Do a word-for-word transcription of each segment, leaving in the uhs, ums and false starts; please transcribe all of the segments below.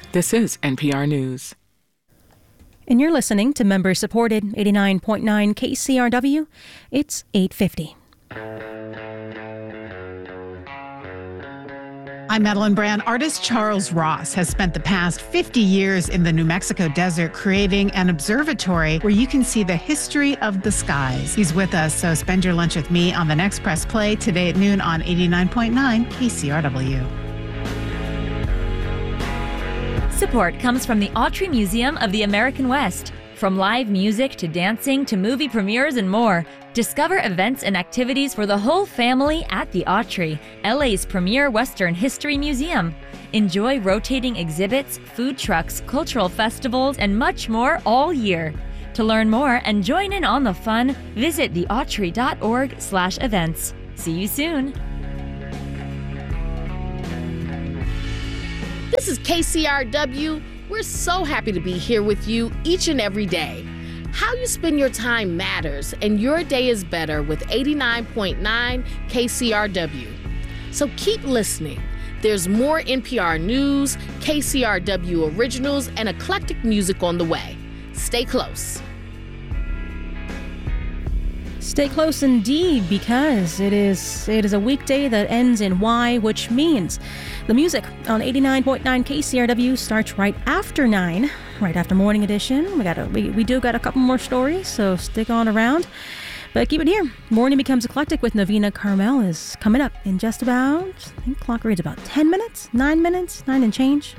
This is N P R News. And you're listening to member-supported eighty-nine point nine K C R W. It's eight fifty. I'm Madeline Brand. Artist Charles Ross has spent the past fifty years in the New Mexico desert creating an observatory where you can see the history of the skies. He's with us, so spend your lunch with me on the next Press Play today at noon on eighty-nine point nine K C R W. Support comes from the Autry Museum of the American West. From live music to dancing to movie premieres and more, discover events and activities for the whole family at the Autry, L A's premier Western history museum. Enjoy rotating exhibits, food trucks, cultural festivals, and much more all year. To learn more and join in on the fun, visit the autry dot org slash events. See you soon. This is K C R W. We're so happy to be here with you each and every day. How you spend your time matters, and your day is better with eighty-nine point nine K C R W. So keep listening. There's more N P R news, K C R W originals, and eclectic music on the way. Stay close. Stay close indeed, because it is it is a weekday that ends in Y, which means the music on eighty-nine point nine K C R W starts right after nine, right after Morning Edition. We got a, we, we do got a couple more stories, so stick on around. But keep it here. Morning Becomes Eclectic with Navina Carmel is coming up in just about, I think clock reads about ten minutes, nine minutes, nine and change.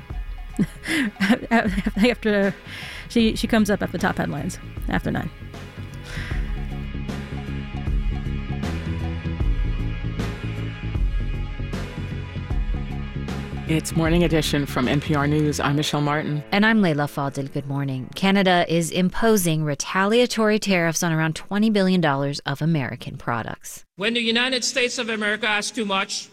after she she comes up at the top headlines after nine. It's Morning Edition from N P R News. I'm Michelle Martin. And I'm Leila Fadel. Good morning. Canada is imposing retaliatory tariffs on around twenty billion dollars of American products. When the United States of America asked too much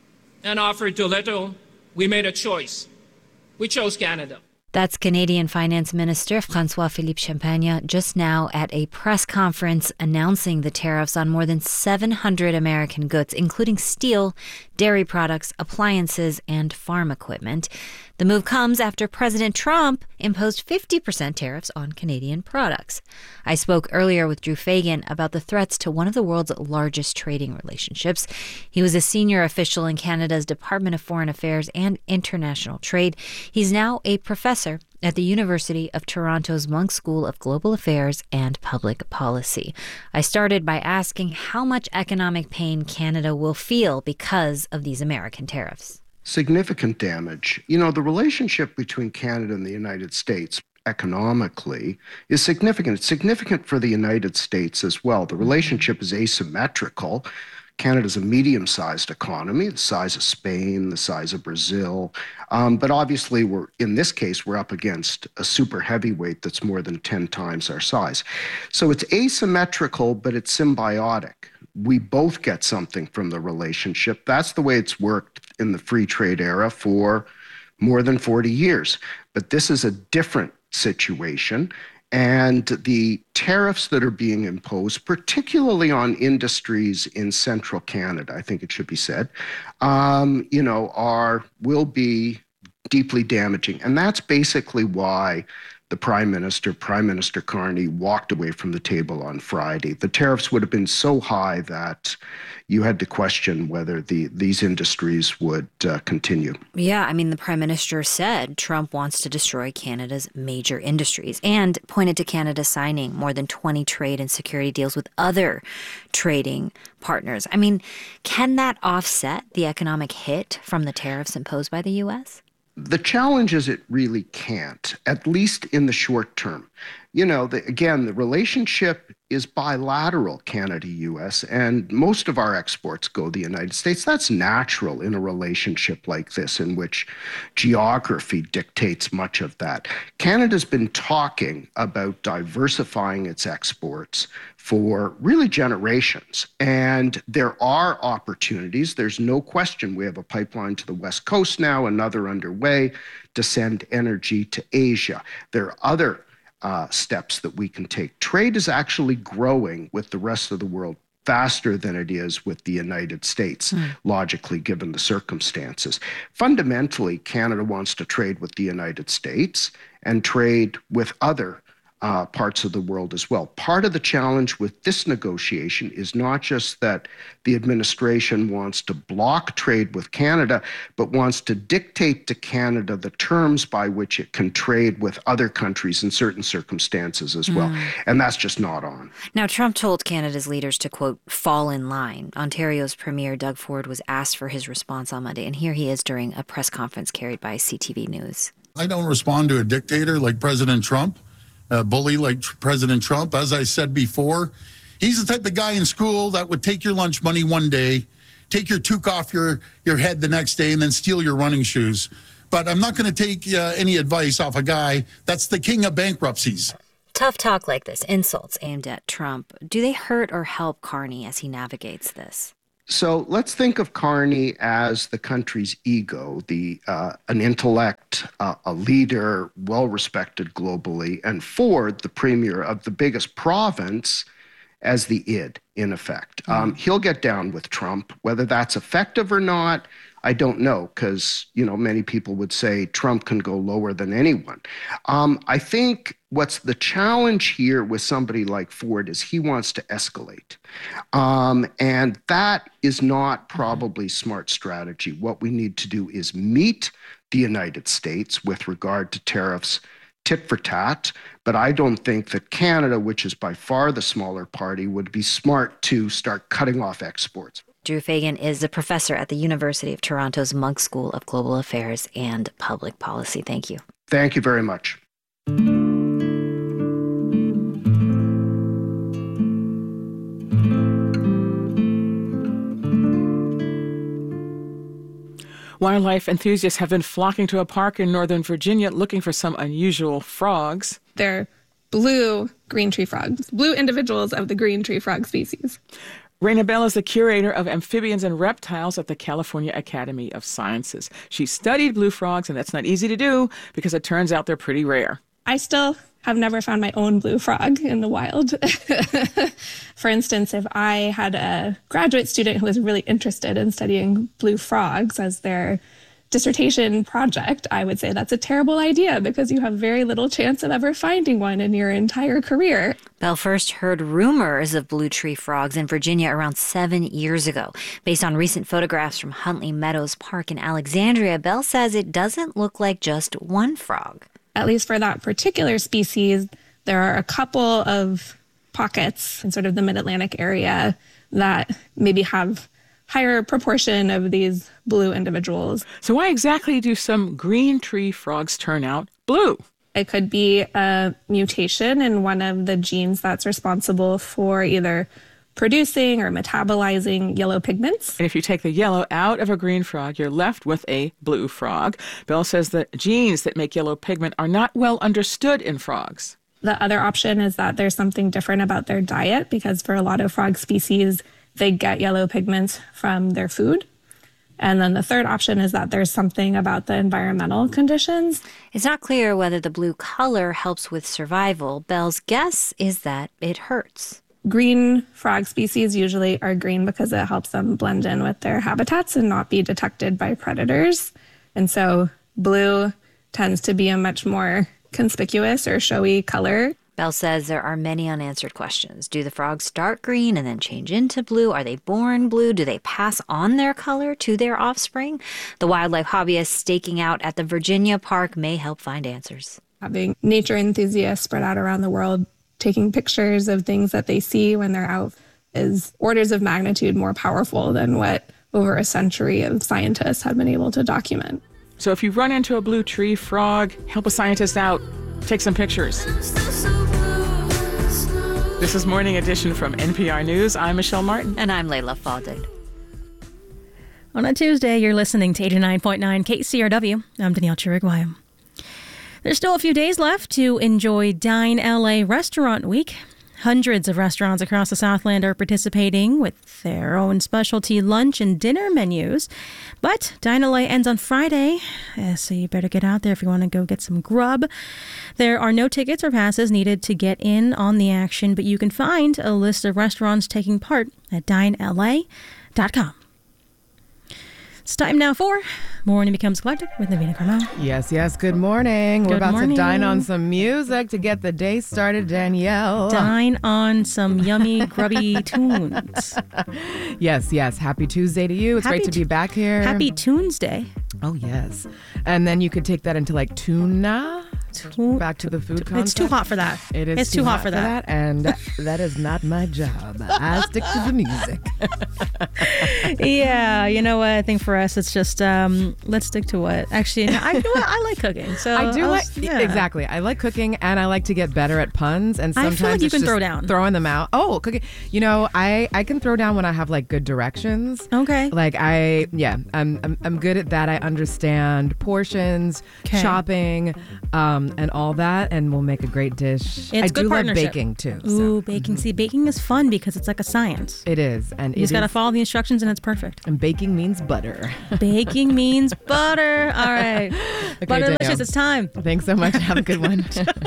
and offered too little, we made a choice. We chose Canada. That's Canadian Finance Minister François-Philippe Champagne just now at a press conference announcing the tariffs on more than seven hundred American goods, including steel, dairy products, appliances, and farm equipment. The move comes after President Trump imposed fifty percent tariffs on Canadian products. I spoke earlier with Drew Fagan about the threats to one of the world's largest trading relationships. He was a senior official in Canada's Department of Foreign Affairs and International Trade. He's now a professor at the University of Toronto's Munk School of Global Affairs and Public Policy. I started by asking how much economic pain Canada will feel because of these American tariffs. Significant damage. You know, the relationship between Canada and the United States economically is significant. It's significant for the United States as well. The relationship is asymmetrical. Canada's a medium-sized economy, the size of Spain, the size of Brazil. Um, but obviously, we're in this case, we're up against a super heavyweight that's more than ten times our size. So it's asymmetrical, but it's symbiotic. We both get something from the relationship. That's the way it's worked in the free trade era for more than forty years. But this is a different situation. And the tariffs that are being imposed, particularly on industries in central Canada, I think it should be said, um, you know, are will be deeply damaging. And that's basically why the Prime Minister, Prime Minister Carney, walked away from the table on Friday. The tariffs would have been so high that you had to question whether the these industries would uh, continue. Yeah, I mean, the Prime Minister said Trump wants to destroy Canada's major industries and pointed to Canada signing more than twenty trade and security deals with other trading partners. I mean, can that offset the economic hit from the tariffs imposed by the U S? The challenge is it really can't, at least in the short term. You know, the, again, the relationship is bilateral, Canada-U S, and most of our exports go to the United States. That's natural in a relationship like this, in which geography dictates much of that. Canada's been talking about diversifying its exports for really generations. And there are opportunities. There's no question. We have a pipeline to the West Coast now, another underway to send energy to Asia. There are other uh, steps that we can take. Trade is actually growing with the rest of the world faster than it is with the United States, mm. logically, given the circumstances. Fundamentally, Canada wants to trade with the United States and trade with other Uh, parts of the world as well. Part of the challenge with this negotiation is not just that the administration wants to block trade with Canada, but wants to dictate to Canada the terms by which it can trade with other countries in certain circumstances as well. Mm. And that's just not on. Now, Trump told Canada's leaders to, quote, fall in line. Ontario's Premier Doug Ford was asked for his response on Monday, and here he is during a press conference carried by C T V News. I don't respond to a dictator like President Trump. A bully like President Trump. As I said before, he's the type of guy in school that would take your lunch money one day, take your toque off your, your head the next day, and then steal your running shoes. But I'm not going to take uh, any advice off a guy that's the king of bankruptcies. Tough talk like this, insults aimed at Trump. Do they hurt or help Carney as he navigates this? So let's think of Carney as the country's ego, the uh, an intellect, uh, a leader, well-respected globally, and Ford, the premier of the biggest province, as the id, in effect. Mm-hmm. Um, he'll get down with Trump. Whether that's effective or not, I don't know, because, you know, many people would say Trump can go lower than anyone. Um, I think what's the challenge here with somebody like Ford is he wants to escalate. Um, and that is not probably smart strategy. What we need to do is meet the United States with regard to tariffs tit for tat. But I don't think that Canada, which is by far the smaller party, would be smart to start cutting off exports. Drew Fagan is a professor at the University of Toronto's Munk School of Global Affairs and Public Policy. Thank you. Thank you very much. Wildlife enthusiasts have been flocking to a park in Northern Virginia looking for some unusual frogs. They're blue green tree frogs, blue individuals of the green tree frog species. Raina Bell is the curator of amphibians and reptiles at the California Academy of Sciences. She studied blue frogs, and that's not easy to do because it turns out they're pretty rare. I still have never found my own blue frog in the wild. For instance, if I had a graduate student who was really interested in studying blue frogs as their dissertation project, I would say that's a terrible idea because you have very little chance of ever finding one in your entire career. Bell first heard rumors of blue tree frogs in Virginia around seven years ago. Based on recent photographs from Huntley Meadows Park in Alexandria, Bell says it doesn't look like just one frog. At least for that particular species, there are a couple of pockets in sort of the mid-Atlantic area that maybe have higher proportion of these blue individuals. So why exactly do some green tree frogs turn out blue? It could be a mutation in one of the genes that's responsible for either producing or metabolizing yellow pigments. And if you take the yellow out of a green frog, you're left with a blue frog. Bell says the genes that make yellow pigment are not well understood in frogs. The other option is that there's something different about their diet, because for a lot of frog species, they get yellow pigments from their food. And then the third option is that there's something about the environmental conditions. It's not clear whether the blue color helps with survival. Bell's guess is that it hurts. Green frog species usually are green because it helps them blend in with their habitats and not be detected by predators. And so blue tends to be a much more conspicuous or showy color. Bell says there are many unanswered questions. Do the frogs start green and then change into blue? Are they born blue? Do they pass on their color to their offspring? The wildlife hobbyists staking out at the Virginia park may help find answers. Having nature enthusiasts spread out around the world taking pictures of things that they see when they're out is orders of magnitude more powerful than what over a century of scientists have been able to document. So if you run into a blue tree frog, help a scientist out. Take some pictures. This is Morning Edition from N P R News. I'm Michelle Martin. And I'm Layla Fadel. On a Tuesday, you're listening to eighty-nine point nine K C R W. I'm Danielle Chiriguayam. There's still a few days left to enjoy Dine L A Restaurant Week. Hundreds of restaurants across the Southland are participating with their own specialty lunch and dinner menus. But Dine-A-Lay ends on Friday, so you better get out there if you want to go get some grub. There are no tickets or passes needed to get in on the action, but you can find a list of restaurants taking part at dine L A dot com. It's time now for Morning Becomes Collective with Navina Carmel. Yes, yes. Good morning. Good We're about morning. to dine on some music to get the day started, Danielle. Dine on some yummy, grubby tunes. Yes, yes. Happy Tuesday to you. It's Happy great to t- be back here. Happy Tunes Day. Oh, yes. And then you could take that into like tuna. Tu- Back to the food concept. It's too hot for that. It is It's too, hot, for that. And that is not my job. I stick to the music. Yeah, you know what? I think for us, it's just um, let's stick to what. Actually, no, I, you know what? I like cooking. So I do I'll- like yeah. exactly. I like cooking, and I like to get better at puns. And I sometimes feel like you it's can just throw down. throwing them out. Oh, cooking. You know, I I can throw down when I have like good directions. Okay. Like I yeah, I'm I'm, I'm good at that. I understand portions, 'Kay. chopping, um, and all that, and we'll make a great dish. It's I good do love partnership. baking too. so. Ooh, baking. See, baking is fun because it's like a science. It is, and You just it got to is- follow the instructions and it's perfect. And baking means butter. Baking means butter. All right. Okay, Butterlicious, Dale. it's time. Thanks so much. Have a good one.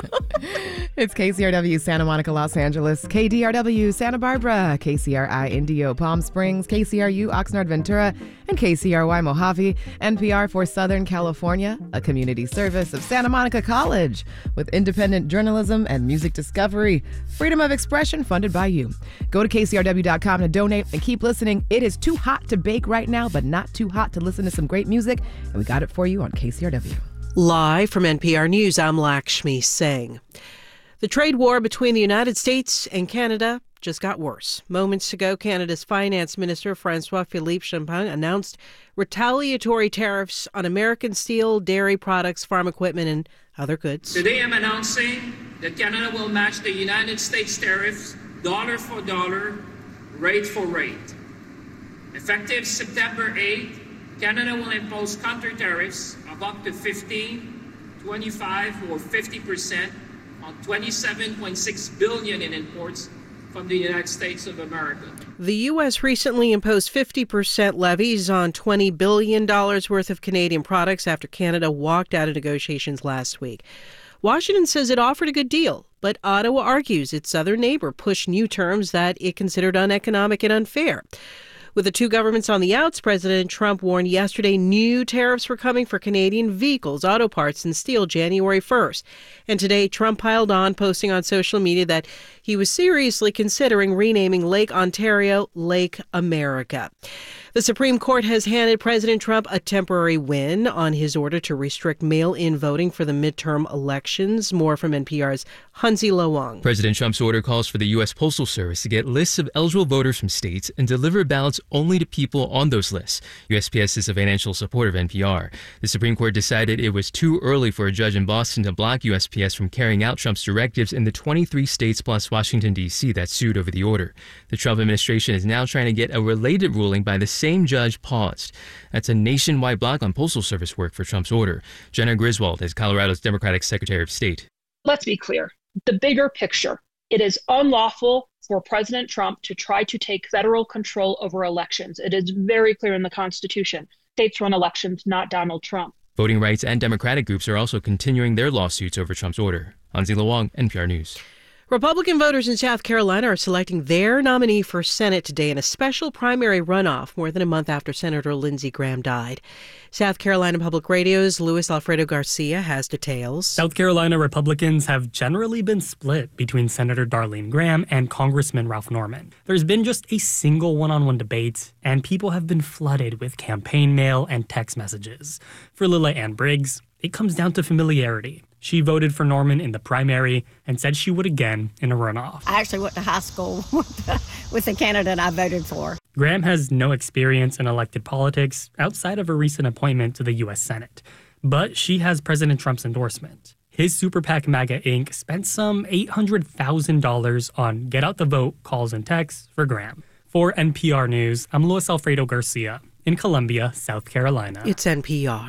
It's K C R W Santa Monica, Los Angeles, K D R W Santa Barbara, K C R I Indio Palm Springs, K C R U Oxnard Ventura, and K C R Y Mojave, N P R for Southern California, a community service of Santa Monica College with independent journalism and music discovery. Freedom of expression funded by you. Go to K C R W dot com to donate and keep listening. It is too hot to bake right now, but not too hot to listen to some great music, and we got it for you on K C R W. Live from N P R News, I'm Lakshmi Singh. The trade war between the United States and Canada just got worse. Moments ago, Canada's Finance Minister François-Philippe Champagne announced retaliatory tariffs on American steel, dairy products, farm equipment, and other goods. Today I'm announcing that Canada will match the United States tariffs dollar for dollar, rate for rate. Effective September eighth, Canada will impose counter tariffs of up to fifteen, twenty-five, or fifty percent on twenty-seven point six billion dollars in imports from the United States of America. The U S recently imposed fifty percent levies on twenty billion dollars worth of Canadian products after Canada walked out of negotiations last week. Washington says it offered a good deal, but Ottawa argues its southern neighbor pushed new terms that it considered uneconomic and unfair. With the two governments on the outs, President Trump warned yesterday new tariffs were coming for Canadian vehicles, auto parts, and steel January first. And today, Trump piled on, posting on social media that he was seriously considering renaming Lake Ontario Lake America. The Supreme Court has handed President Trump a temporary win on his order to restrict mail-in voting for the midterm elections. More from N P R's Hansi Lowang. President Trump's order calls for the U S Postal Service to get lists of eligible voters from states and deliver ballots only to people on those lists. U S P S is a financial supporter of N P R. The Supreme Court decided it was too early for a judge in Boston to block U S P S from carrying out Trump's directives in the twenty-three states plus Washington, D C that sued over the order. The Trump administration is now trying to get a related ruling by the same judge paused. That's a nationwide block on Postal Service work for Trump's order. Jenna Griswold is Colorado's Democratic Secretary of State. Let's be clear. The bigger picture. It is unlawful for President Trump to try to take federal control over elections. It is very clear in the Constitution. States run elections, not Donald Trump. Voting rights and Democratic groups are also continuing their lawsuits over Trump's order. Hansi Lowang, N P R News. Republican voters in South Carolina are selecting their nominee for Senate today in a special primary runoff more than a month after Senator Lindsey Graham died. South Carolina Public Radio's Luis Alfredo Garcia has details. South Carolina Republicans have generally been split between Senator Darlene Graham and Congressman Ralph Norman. There's been just a single one-on-one debate, and people have been flooded with campaign mail and text messages. For Lila Ann Briggs, it comes down to familiarity. She voted for Norman in the primary and said she would again in a runoff. I actually went to high school with the, with the candidate I voted for. Graham has no experience in elected politics outside of a recent appointment to the U S Senate, but she has President Trump's endorsement. His Super PAC MAGA Incorporated spent some eight hundred thousand dollars on get out the vote calls and texts for Graham. For N P R News, I'm Luis Alfredo Garcia in Columbia, South Carolina. It's N P R.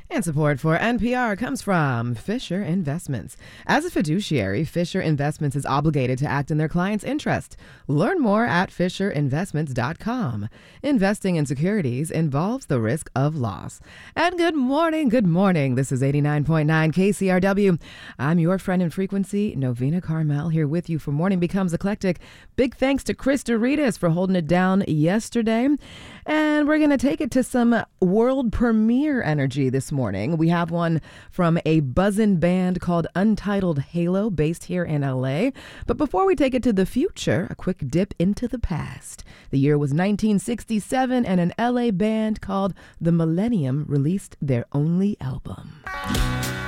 And support for N P R comes from Fisher Investments. As a fiduciary, Fisher Investments is obligated to act in their client's interest. Learn more at fisher investments dot com. Investing in securities involves the risk of loss. And good morning, good morning. This is eighty-nine point nine K C R W. I'm your friend in frequency, Novena Carmel, here with you for Morning Becomes Eclectic. Big thanks to Chris Doritas for holding it down yesterday. And we're going to take it to some world premiere energy this morning. We have one from a buzzin' band called Untitled Halo, based here in L A. But before we take it to the future, a quick dip into the past. The year was nineteen sixty-seven, and an L A band called The Millennium released their only album.